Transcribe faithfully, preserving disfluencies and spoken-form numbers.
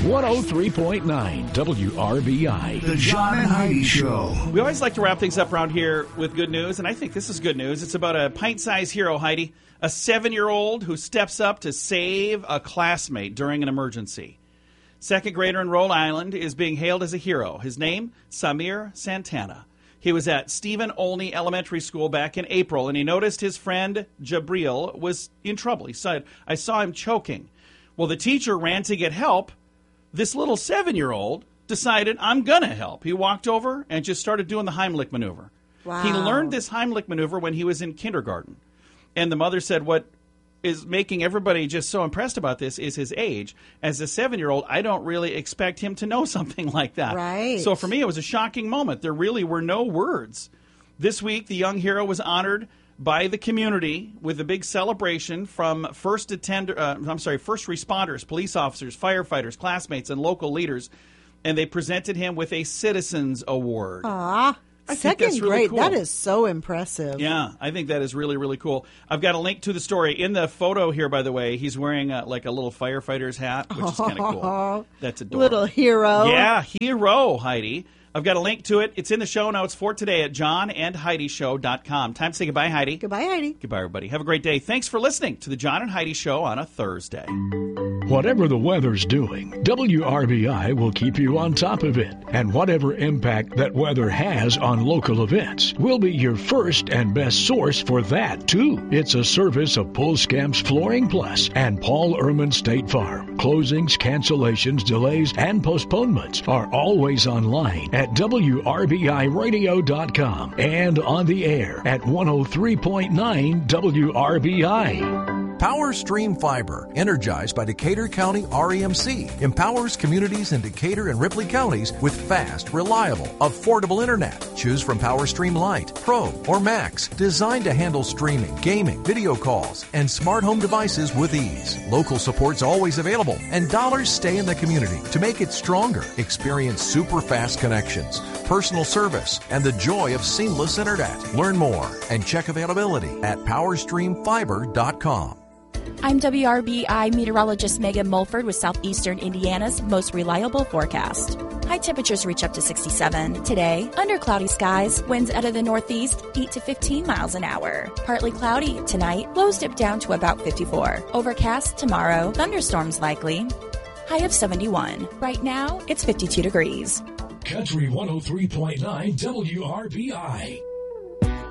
one oh three point nine W R B I. The John and Heidi Show. We always like to wrap things up around here with good news, and I think this is good news. It's about a pint-sized hero, Heidi, a seven-year-old who steps up to save a classmate during an emergency. Second grader in Rhode Island is being hailed as a hero. His name, Samir Santana. He was at Stephen Olney Elementary School back in April, and he noticed his friend Jabril was in trouble. He said, I saw him choking. Well, the teacher ran to get help. This little seven-year-old decided, I'm going to help. He walked over and just started doing the Heimlich maneuver. Wow. He learned this Heimlich maneuver when he was in kindergarten. And the mother said, what is making everybody just so impressed about this is his age. As a seven-year-old, I don't really expect him to know something like that. Right. So for me, it was a shocking moment. There really were no words. This week, the young hero was honored by the community with a big celebration from first attender, uh, I'm sorry, first responders, police officers, firefighters, classmates, and local leaders. And they presented him with a Citizens Award. Ah. I think Second that's really grade, cool. that is so impressive. Yeah, I think that is really, really cool. I've got a link to the story. In the photo here, by the way, he's wearing a, like a little firefighter's hat, which is kind of cool. That's adorable. Little hero. Yeah, hero, Heidi. I've got a link to it. It's in the show notes for today at john and heidi show dot com. Time to say goodbye, Heidi. Goodbye, Heidi. Goodbye, everybody. Have a great day. Thanks for listening to the John and Heidi Show on a Thursday. Whatever the weather's doing, W R B I will keep you on top of it. And whatever impact that weather has on local events, we'll be your first and best source for that, too. It's a service of Pulskamps Flooring Plus and Paul Ehrman State Farm. Closings, cancellations, delays, and postponements are always online at W R B I radio dot com and on the air at one oh three point nine W R B I. PowerStream Fiber, energized by Decatur County R E M C, empowers communities in Decatur and Ripley counties with fast, reliable, affordable internet. Choose from PowerStream Lite, Pro, or Max, designed to handle streaming, gaming, video calls, and smart home devices with ease. Local support's always available, and dollars stay in the community to make it stronger. Experience super fast connections, personal service, and the joy of seamless internet. Learn more and check availability at power stream fiber dot com. I'm W R B I meteorologist Megan Mulford with Southeastern Indiana's most reliable forecast. High temperatures reach up to sixty-seven. Today, under cloudy skies, winds out of the northeast, eight to fifteen miles an hour. Partly cloudy tonight, lows dip down to about fifty-four. Overcast tomorrow, thunderstorms likely. High of seventy-one. Right now, it's fifty-two degrees. Country one oh three point nine W R B I.